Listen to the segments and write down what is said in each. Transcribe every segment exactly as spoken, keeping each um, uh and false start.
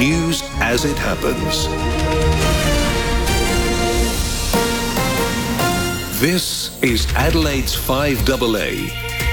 News as it happens. This is Adelaide's five A A.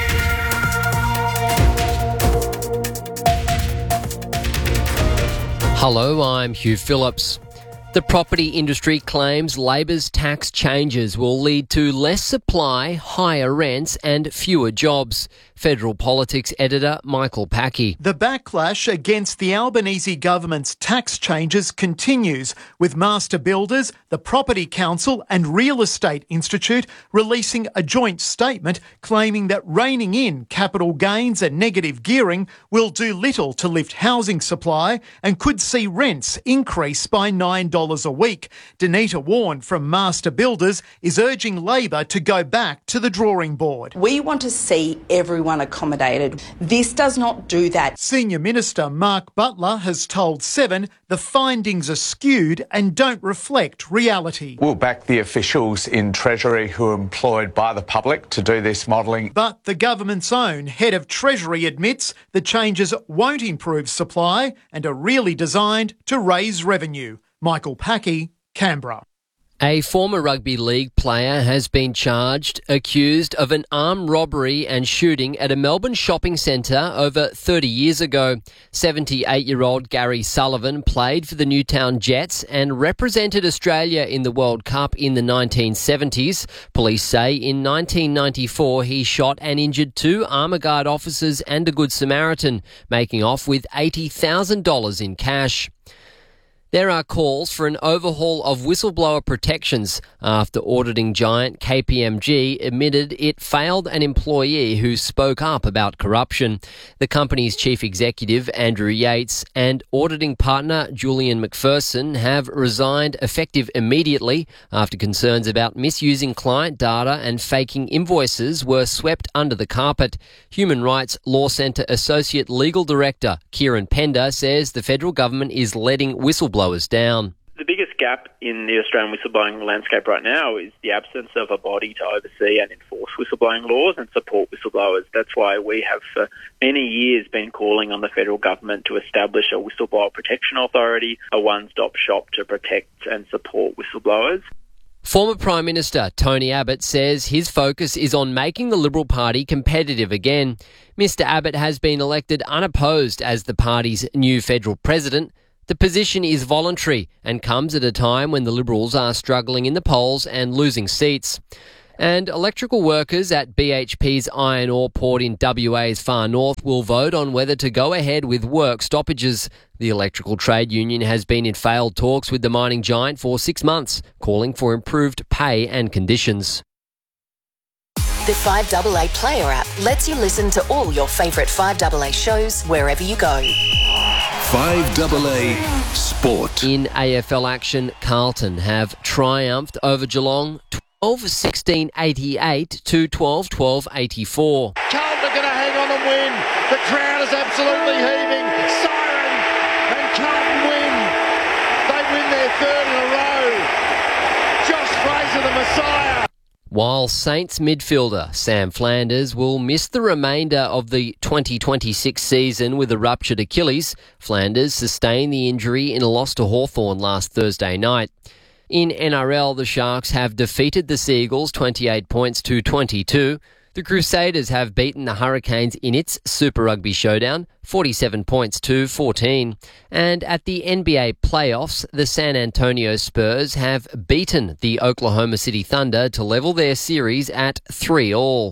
Hello, I'm Hugh Phillips. The property industry claims Labor's tax changes will lead to less supply, higher rents and fewer jobs. Federal Politics editor Michael Packey. The backlash against the Albanese government's tax changes continues, with master builders, the Property Council and Real Estate Institute releasing a joint statement claiming that reining in capital gains and negative gearing will do little to lift housing supply and could see rents increase by nine dollars a week. Danita Warren from Master Builders is urging Labor to go back to the drawing board. We want to see everyone accommodated. This does not do that. Senior Minister Mark Butler has told Seven the findings are skewed and don't reflect reality. We'll back the officials in Treasury who are employed by the public to do this modelling. But the government's own head of Treasury admits the changes won't improve supply and are really designed to raise revenue. Michael Packey, Canberra. A former rugby league player has been charged, accused of an armed robbery and shooting at a Melbourne shopping centre over thirty years ago. seventy-eight-year-old Gary Sullivan played for the Newtown Jets and represented Australia in the World Cup in the nineteen seventies. Police say in nineteen ninety-four he shot and injured two Armour Guard officers and a Good Samaritan, making off with eighty thousand dollars in cash. There are calls for an overhaul of whistleblower protections after auditing giant K P M G admitted it failed an employee who spoke up about corruption. The company's chief executive, Andrew Yates, and auditing partner, Julian McPherson, have resigned effective immediately after concerns about misusing client data and faking invoices were swept under the carpet. Human Rights Law Centre Associate Legal Director, Kieran Pender, says the federal government is letting whistleblowers down. The biggest gap in the Australian whistleblowing landscape right now is the absence of a body to oversee and enforce whistleblowing laws and support whistleblowers. That's why we have for many years been calling on the federal government to establish a whistleblower protection authority, a one-stop shop to protect and support whistleblowers. Former Prime Minister Tony Abbott says his focus is on making the Liberal Party competitive again. Mister Abbott has been elected unopposed as the party's new federal president. The position is voluntary and comes at a time when the Liberals are struggling in the polls and losing seats. And electrical workers at B H P's iron ore port in W A's far north will vote on whether to go ahead with work stoppages. The electrical trade union has been in failed talks with the mining giant for six months, calling for improved pay and conditions. The five A A Player app lets you listen to all your favourite five A A shows wherever you go. five A A Sport. In A F L action, Carlton have triumphed over Geelong twelve sixteen eighty-eight to twelve twelve eighty-four. Carlton are going to hang on and win. The crowd is absolutely heaving. Siren and Carlton win. They win their third in a row. Josh Fraser, the Messiah. While Saints midfielder Sam Flanders will miss the remainder of the twenty twenty-six season with a ruptured Achilles, Flanders sustained the injury in a loss to Hawthorn last Thursday night. In N R L, the Sharks have defeated the Seagulls twenty-eight points to twenty-two. The Crusaders have beaten the Hurricanes in its Super Rugby showdown, forty-seven points to fourteen. And at the N B A playoffs, the San Antonio Spurs have beaten the Oklahoma City Thunder to level their series at three all.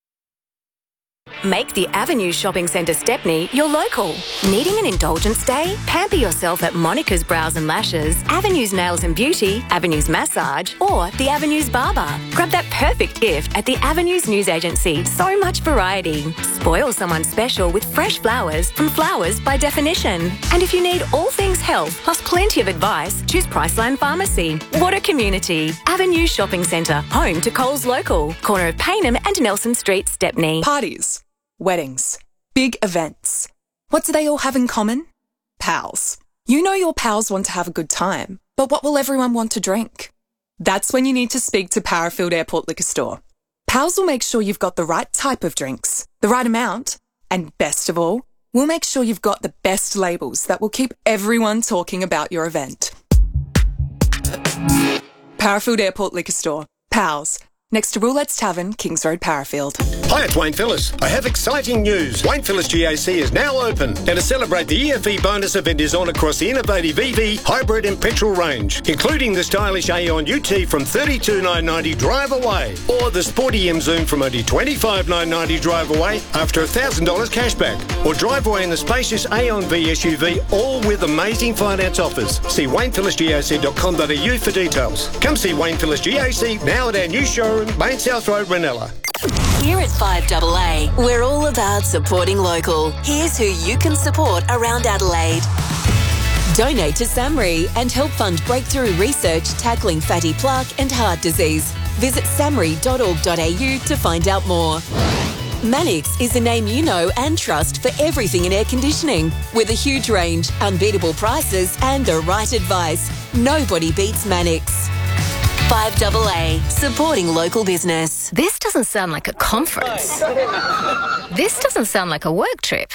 Make the Avenue Shopping Centre Stepney your local. Needing an indulgence day? Pamper yourself at Monica's Brows and Lashes, Avenue's Nails and Beauty, Avenue's Massage, or the Avenue's Barber. Grab that perfect gift at the Avenue's News Agency. So much variety. Spoil someone special with fresh flowers from Flowers by Definition. And if you need all things health, plus plenty of advice, choose Priceline Pharmacy. What a community. Avenue Shopping Centre, home to Coles Local, corner of Paynham and Nelson Street, Stepney. Parties. Weddings. Big events. What do they all have in common? Pals. You know your pals want to have a good time, but what will everyone want to drink? That's when you need to speak to Parafield Airport Liquor Store. Pals will make sure you've got the right type of drinks, the right amount, and best of all, We'll make sure you've got the best labels that will keep everyone talking about your event. Parafield Airport Liquor Store. Pals. Next to Roulette's Tavern, Kings Road, Parafield. Hi, it's Wayne Phillis. I have exciting news. Wayne Phillis G A C is now open. And to celebrate, the E F E bonus event is on across the innovative E V, hybrid and petrol range, including the stylish Aeon U T from thirty-two thousand nine hundred ninety drive away, or the sporty M Zoom from only twenty-five thousand nine hundred ninety drive away after one thousand dollars cashback, or drive away in the spacious Aeon V S U V, all with amazing finance offers. See wayne phillis g a c dot com dot a u for details. Come see Wayne Phillis G A C now at our new showroom, Main South Road, Ranella. Here at five A A, we're all about supporting local. Here's who you can support around Adelaide. Donate to SAMRI and help fund breakthrough research tackling fatty plaque and heart disease. Visit samri dot org dot a u to find out more. Mannix is a name you know and trust for everything in air conditioning. With a huge range, unbeatable prices and the right advice, nobody beats Mannix. five A A, supporting local business. This doesn't sound like a conference. This doesn't sound like a work trip.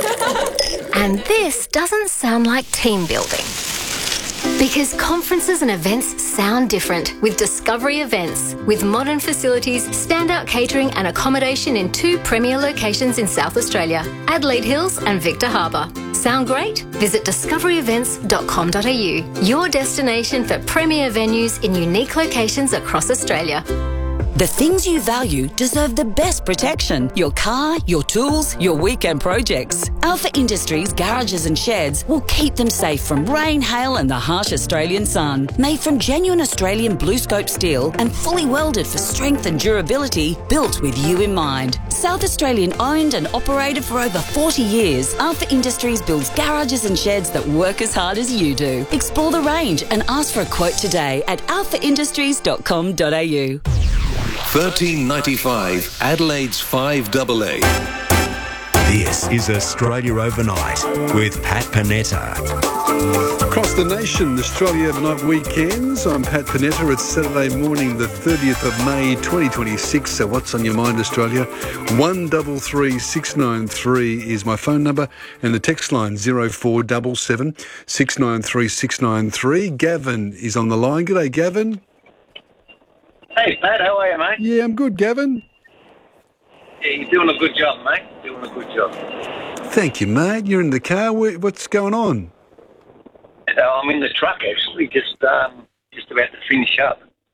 And this doesn't sound like team building. Because conferences and events sound different with Discovery Events. With modern facilities, standout catering and accommodation in two premier locations in South Australia, Adelaide Hills and Victor Harbour. Sound great? Visit discovery events dot com dot a u, your destination for premier venues in unique locations across Australia. The things you value deserve the best protection. Your car, your tools, your weekend projects. Alpha Industries garages and sheds will keep them safe from rain, hail and the harsh Australian sun. Made from genuine Australian blue scope steel and fully welded for strength and durability, built with you in mind. South Australian owned and operated for over forty years, Alpha Industries builds garages and sheds that work as hard as you do. Explore the range and ask for a quote today at alpha industries dot com dot a u. thirteen ninety-five, Adelaide's five A A. This is Australia Overnight with Pat Panetta. Across the nation, Australia Overnight weekends. I'm Pat Panetta. It's Saturday morning, the thirtieth of May, twenty twenty-six. So what's on your mind, Australia? one three three six nine three is my phone number, and the text line zero four seven seven six nine three six nine three. Gavin is on the line. G'day, Gavin. Hey, Pat, how are you, mate? Yeah, I'm good, Gavin. Yeah, you're doing a good job, mate. Doing a good job. Thank you, mate. You're in the car. What's going on? Uh, I'm in the truck, actually, just um, just about to finish up. So,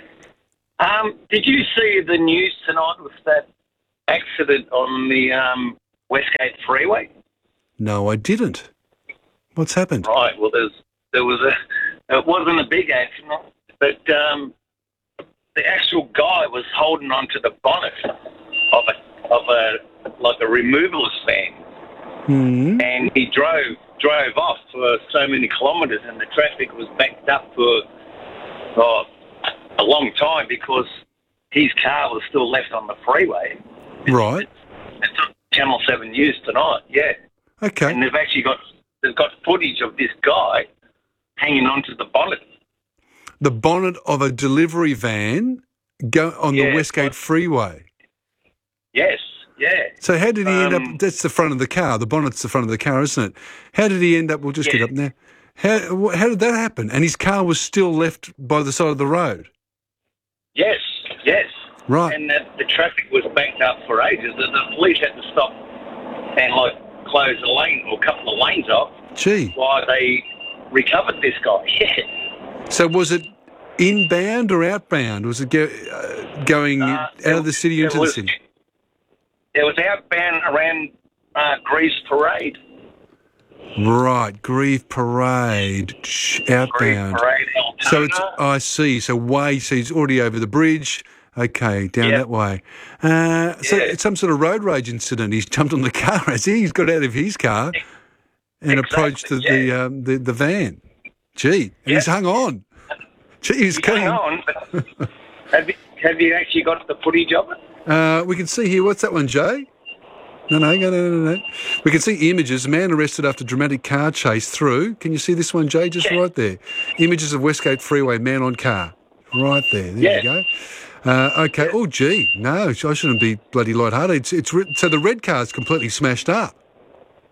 um, did you see the news tonight with that accident on the um, Westgate Freeway? No, I didn't. What's happened? Right, well, there's, there was a... It wasn't a big accident, but... Um, the actual guy was holding onto the bonnet of a of a like a removalist van, mm-hmm. and he drove drove off for so many kilometres, and the traffic was backed up for oh, a long time because his car was still left on the freeway. Right. It's on Channel Seven News tonight. Yeah. Okay. And they've actually got they've got footage of this guy hanging onto the bonnet. The bonnet of a delivery van go on yeah, the Westgate Freeway. Yes, yeah. So how did he um, end up? That's the front of the car. The bonnet's the front of the car, isn't it? How did he end up? We'll just yeah. get up there. How how did that happen? And his car was still left by the side of the road. Yes, yes. Right. And the, the traffic was backed up for ages. The, the police had to stop and like close a lane or a couple of lanes off. Gee. While they recovered this guy. Yeah. So was it inbound or outbound? Was it go, uh, going Uh, out of the city into was, the city? It was outbound around uh, Greaves Parade. Right, Grieve Parade, shh, outbound. Grieve Parade, Altona. So it's, I see, so way, so he's already over the bridge. Okay, down Yep. that way. Uh, so Yeah. it's some sort of road rage incident. He's jumped on the car, has he? He's got out of his car and Exactly, approached the, yeah. the, um, the the van. Gee, and Yep. he's hung on. Gee, he's You keen. hang on, but have you, have you actually got the footage of it? Uh, we can see here, what's that one, Jay? No, no, no, no, no, no. We can see images. A man arrested after dramatic car chase through. Can you see this one, Jay? Just Yeah. right there. Images of Westgate Freeway, man on car. Right there. There Yeah. you go. Uh, okay. Oh, gee. No, I shouldn't be bloody lighthearted. It's, it's re- so the red car's completely smashed up.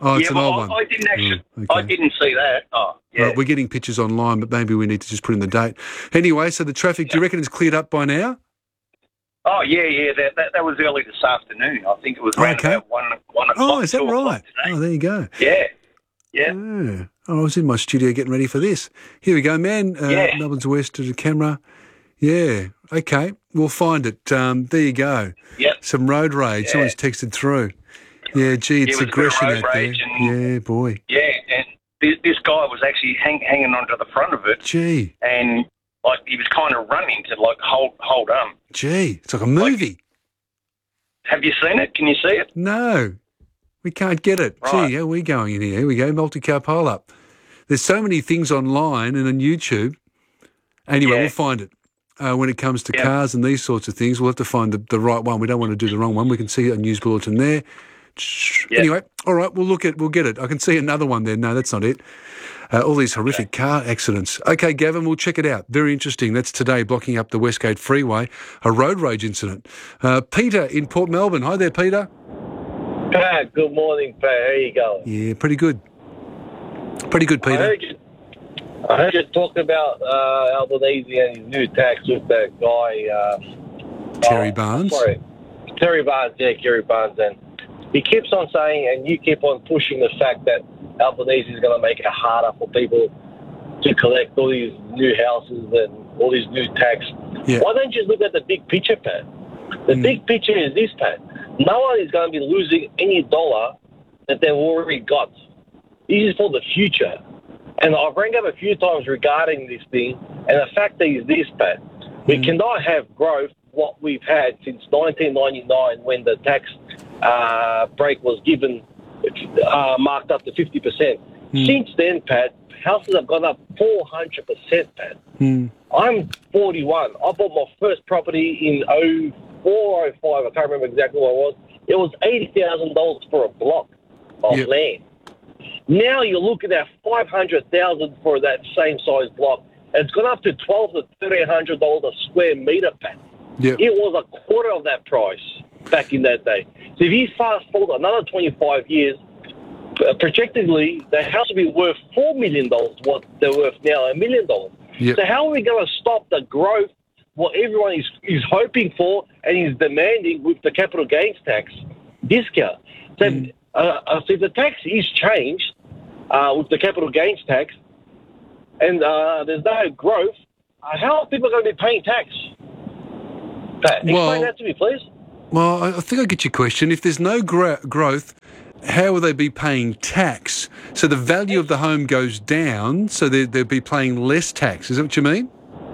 Oh, it's yeah, an well, old I, one. I didn't actually. Oh, okay. I didn't see that. Oh, yeah. Right, we're getting pictures online, but maybe we need to just put in the date. Anyway, so the traffic, do you reckon it's cleared up by now? Oh, yeah, yeah. That, that that was early this afternoon. I think it was around Okay. about one, one o'clock. Oh, is that two o'clock right? today. Oh, there you go. Yeah. Yeah. Oh, I was in my studio getting ready for this. Here we go, man. Uh, Yeah. Melbourne's West to the camera. Yeah, okay. We'll find it. Um, there you go. Yep. Some road rage. Yeah. Someone's texted through. Yeah, gee, Yeah, it's it was a bit of aggression road out there. rage and- Yeah, boy. Yeah, and this, this guy was actually hang, hanging onto the front of it. Gee. And, like, he was kind of running to, like, hold hold on. Gee, it's like a movie. Have you seen it? Can you see it? No, we can't get it. Right. Gee, how are we going in here? Here we go, multi-car pile-up. There's so many things online and on YouTube. Anyway, Yeah. we'll find it. Uh, when it comes to Yeah. cars and these sorts of things, we'll have to find the, the right one. We don't want to do the wrong one. We can see a news bulletin there. Yeah. Anyway, all right, we'll look at, we'll get it. I can see another one there. No, that's not it. Uh, all these horrific car accidents. Okay, Gavin, we'll check it out. Very interesting. That's today, blocking up the Westgate Freeway, a road rage incident. Uh, Peter in Port Melbourne. Hi there, Peter. Pat, good morning, Pat. How you going? Yeah, pretty good. Pretty good, I Peter. heard you, I heard you talk about uh, Albanese and his new tax with that guy. Uh, Terry oh, Barnes. Sorry. Terry Barnes, yeah, Terry Barnes. And he keeps on saying, and you keep on pushing the fact that Albanese is going to make it harder for people to collect all these new houses and all these new tax. Yeah. Why don't you look at the big picture, Pat? The big picture is this, Pat. No one is going to be losing any dollar that they've already got. This is for the future. And I've rang up a few times regarding this thing, and the fact is this, Pat. We cannot have growth what we've had since nineteen ninety-nine when the tax uh, break was given, uh, marked up to fifty percent. Since then, Pat, houses have gone up four hundred percent, Pat. Hmm. I'm forty-one. I bought my first property in oh four, oh five. I can't remember exactly what it was. It was eighty thousand dollars for a block of Yep. land. Now you're looking at five hundred thousand dollars for that same size block. It's gone up to twelve hundred to thirteen hundred dollars a square metre, Pat. Yep. It was a quarter of that price back in that day. So if you fast forward another twenty-five years, uh, projectedly, the house will be worth four million dollars, what they're worth now, a million dollars. Yep. So how are we going to stop the growth, what everyone is, is hoping for and is demanding with the capital gains tax discount? So, Mm. uh, uh, so if the tax is changed uh, with the capital gains tax and uh, there's no growth, uh, how are people going to be paying tax? Pat, explain Well- that to me, please. Well, I I think I get your question. If there's no gra- growth, how will they be paying tax? So the value of the home goes down, so they, they'll be paying less tax. Is that what you mean?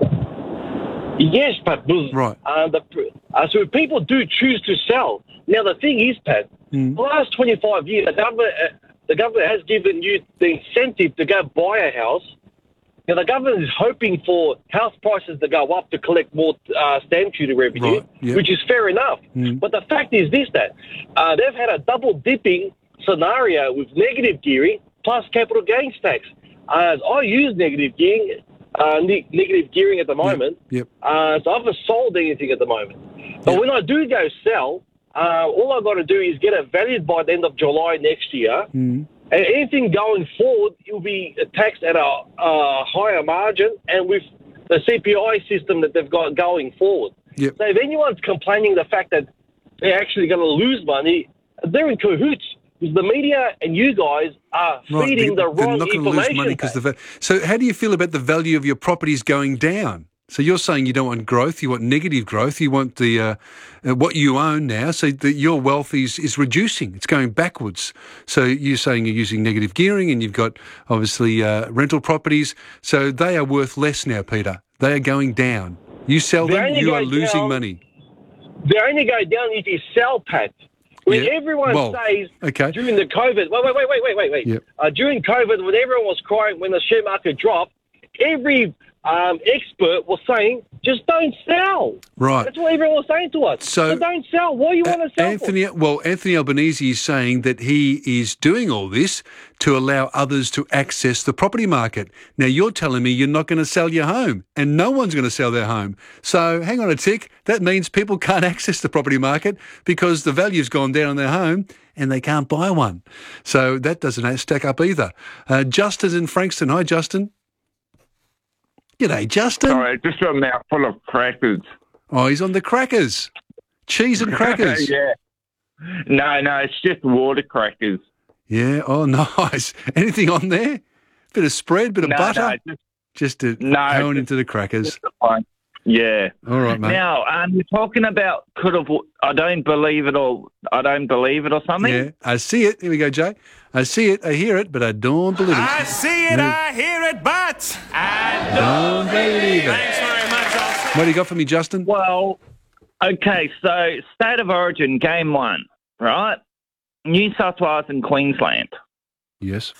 Yes, Pat. Because, Right. Uh, the, uh, so people do choose to sell. Now, the thing is, Pat, Mm. the last twenty-five years, the government, uh, the government has given you the incentive to go buy a house. Now, the government is hoping for house prices to go up to collect more uh, stamp duty revenue, Right, yep. which is fair enough. Mm. But the fact is this, that uh, they've had a double dipping scenario with negative gearing plus capital gains tax. Uh, I use negative gearing, uh, ne- negative gearing at the moment. Yep. Uh, so I haven't sold anything at the moment. But Yep. when I do go sell, uh, all I've got to do is get it valued by the end of July next year. Mm. And anything going forward, it will be taxed at a, a higher margin and with the C P I system that they've got going forward. Yep. So if anyone's complaining the fact that they're actually going to lose money, they're in cahoots. Because the media and you guys are Right, feeding they- the they're wrong not going to information. lose money because Pat. the va- So how do you feel about the value of your properties going down? So you're saying you don't want growth, you want negative growth, you want the uh, uh, what you own now, so that your wealth is, is reducing, it's going backwards. So you're saying you're using negative gearing and you've got obviously uh, rental properties, so they are worth less now, Peter. They are going down. You sell They them, only you go are losing down- money. They only go down if you sell, Pat. When Yeah. everyone Well, says okay. during the COVID, wait, wait, wait, wait, wait, wait, wait. Yep. Uh, during COVID, when everyone was crying when the share market dropped, every um, expert was saying, just don't sell. Right. That's what everyone was saying to us. So- So don't sell. What do you want to sell Anthony, well, Anthony Albanese is saying that he is doing all this to allow others to access the property market. Now, you're telling me you're not going to sell your home and no one's going to sell their home. So hang on a tick. That means people can't access the property market because the value's gone down on their home and they can't buy one. So that doesn't stack up either. Uh, Justin's in Frankston. Hi, Justin. G'day, Justin. Sorry, just a mouthful of crackers. Oh, he's on the crackers. Cheese and crackers. Yeah. No, no, it's just water crackers. Yeah, oh, nice. Anything on there? Bit of spread, bit of no, butter? No, just, just to no, going just, into the crackers. Yeah. All right, mate. Now, um, you're talking about could have, I don't believe it or I don't believe it or something? Yeah, I see it. Here we go, Jay. I see it, I hear it, but I don't believe it. I see it, no. I hear it, but I don't, don't believe it. Thanks very much, Austin. What do you got for me, Justin? Well, okay, so State of Origin, game one, right? New South Wales and Queensland. Yes.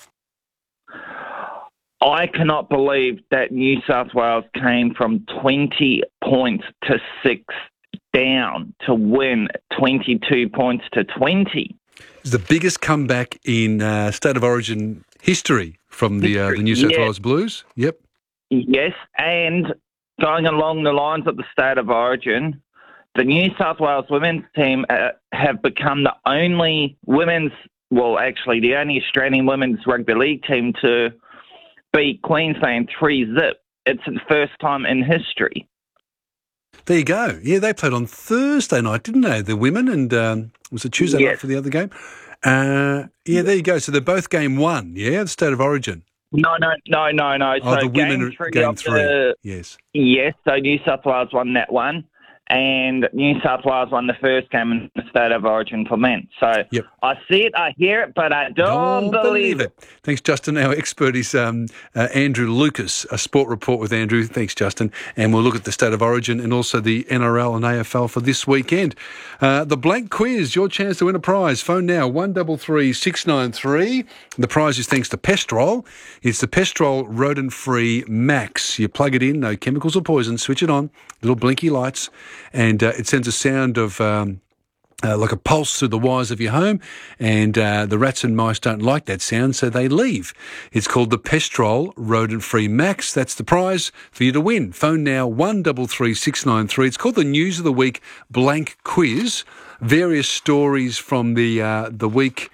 I cannot believe that New South Wales came from twenty points to six down to win twenty-two points to twenty. It's the biggest comeback in uh, State of Origin history from the, uh, the New South yeah. Wales Blues. Yep. Yes, and going along the lines of the State of Origin, the New South Wales women's team uh, have become the only women's, well, actually the only Australian women's rugby league team to beat Queensland three zip. It's the first time in history. There you go. Yeah, they played on Thursday night, didn't they, the women? And um, was it Tuesday yes. night for the other game? Uh, yeah, there you go. So they're both game one, yeah, the State of Origin. No, no, no, no, no. Oh, so the women game three. Game three. The, yes. Yes, so New South Wales won that one. And New South Wales won the first game in the State of Origin for men. So yep. I see it, I hear it, but I don't, don't believe, believe it. it. Thanks, Justin. Our expert is um, uh, Andrew Lucas, a sport report with Andrew. Thanks, Justin. And we'll look at the State of Origin and also the N R L and A F L for this weekend. Uh, the blank quiz, your chance to win a prize. Phone now, one three three, six nine three. The prize is thanks to Pestrol. It's the Pestrol Rodent-Free Max. You plug it in, no chemicals or poison, switch it on, little blinky lights, and uh, it sends a sound of um, uh, like a pulse through the wires of your home, and uh, the rats and mice don't like that sound, so they leave. It's called the Pestrol Rodent-Free Max. That's the prize for you to win. Phone now, one three three, six nine three. It's called the News of the Week Blank Quiz. Various stories from the uh, the week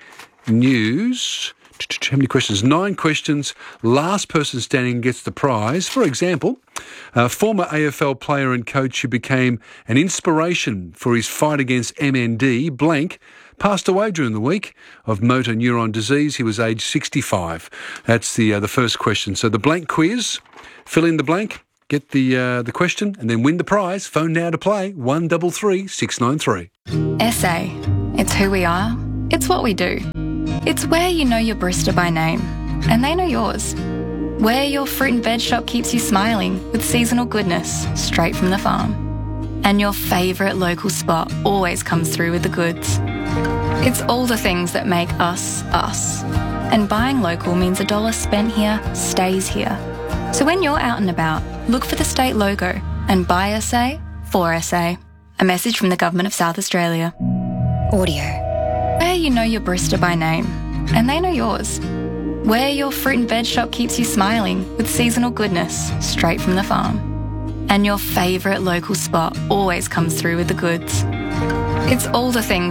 news. How many questions? Nine questions. Last person standing gets the prize. For example, a former A F L player and coach who became an inspiration for his fight against M N D, blank, passed away during the week of motor neuron disease. He was aged sixty-five. That's the uh, the first question. So the blank quiz, fill in the blank, get the uh, the question, and then win the prize. Phone now to play, one three three, six nine three. S A. It's who we are. It's what we do. It's where you know your barista by name, and they know yours. Where your fruit and veg shop keeps you smiling with seasonal goodness straight from the farm. And your favourite local spot always comes through with the goods. It's all the things that make us, us. And buying local means a dollar spent here stays here. So when you're out and about, look for the state logo and buy S A for S A. A message from the Government of South Australia. Audio. Where you know your barista by name, and they know yours. Where your fruit and veg shop keeps you smiling with seasonal goodness straight from the farm. And your favourite local spot always comes through with the goods. It's all the things